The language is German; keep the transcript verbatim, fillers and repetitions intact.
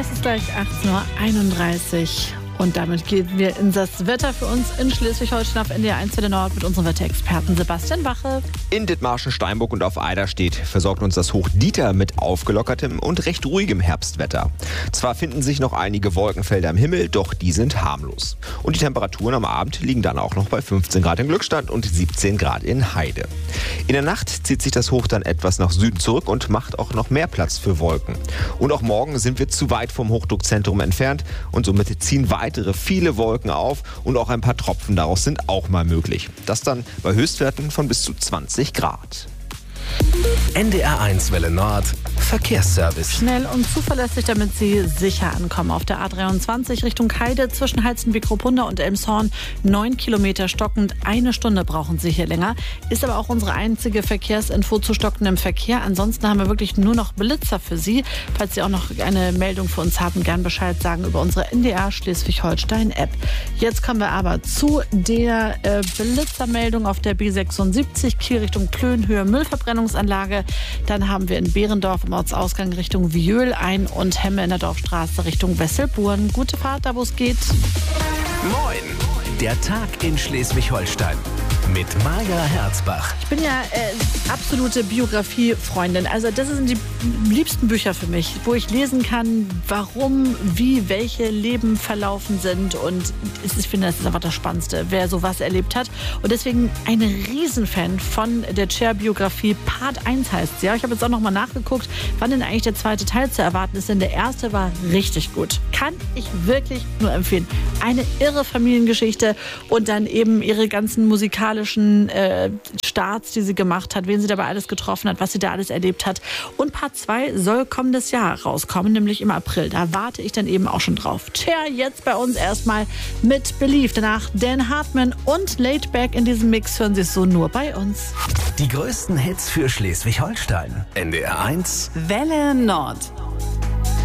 Es ist gleich achtzehn Uhr einunddreißig und damit gehen wir in das Wetter für uns in Schleswig-Holstein auf N D R eins für den Nord mit unserem Wetterexperten Sebastian Wache. In Dithmarschen, Steinburg und auf Eiderstedt versorgt uns das Hoch Dieter mit aufgelockertem und recht ruhigem Herbstwetter. Zwar finden sich noch einige Wolkenfelder am Himmel, doch die sind harmlos. Und die Temperaturen am Abend liegen dann auch noch bei fünfzehn Grad in Glückstadt und siebzehn Grad in Heide. In der Nacht zieht sich das Hoch dann etwas nach Süden zurück und macht auch noch mehr Platz für Wolken. Und auch morgen sind wir zu weit vom Hochdruckzentrum entfernt und somit ziehen weitere viele Wolken auf und auch ein paar Tropfen daraus sind auch mal möglich. Das dann bei Höchstwerten von bis zu zwanzig Grad. N D R eins Welle Nord Verkehrsservice. Schnell und zuverlässig, damit Sie sicher ankommen. Auf der A dreiundzwanzig Richtung Heide zwischen Heizenbeck-Ruppunda und Elmshorn. Neun Kilometer stockend. Eine Stunde brauchen Sie hier länger. Ist aber auch unsere einzige Verkehrsinfo zu stockendem Verkehr. Ansonsten haben wir wirklich nur noch Blitzer für Sie. Falls Sie auch noch eine Meldung für uns haben, gern Bescheid sagen über unsere N D R Schleswig-Holstein-App. Jetzt kommen wir aber zu der äh, Blitzermeldung auf der B sechsundsiebzig Kiel Richtung Plönhöhe Müllverbrennungsanlage. Dann haben wir in Behrendorf im Ortsausgang Richtung Viöl ein und Hemme in der Dorfstraße Richtung Wesselburen. Gute Fahrt, da wo es geht. Moin! Der Tag in Schleswig-Holstein mit Maja Herzbach. Ich bin ja äh, absolute Biografie-Freundin. Also das sind die liebsten Bücher für mich, wo ich lesen kann, warum, wie, welche Leben verlaufen sind. Und ich finde, das ist einfach das Spannendste, wer sowas erlebt hat. Und deswegen ein Riesenfan von der Cher-Biografie. Part eins heißt sie. Ja, ich habe jetzt auch noch mal nachgeguckt, wann denn eigentlich der zweite Teil zu erwarten ist. Denn der erste war richtig gut. Kann ich wirklich nur empfehlen. Eine irre Familiengeschichte und dann eben ihre ganzen musikalischen Äh, Starts, die sie gemacht hat, wen sie dabei alles getroffen hat, was sie da alles erlebt hat. Und Part zwei soll kommendes Jahr rauskommen, nämlich im April. Da warte ich dann eben auch schon drauf. Cher jetzt bei uns erstmal mit Believe. Danach Dan Hartman und Laid Back in diesem Mix hören Sie es so nur bei uns. Die größten Hits für Schleswig-Holstein. N D R eins Welle Nord.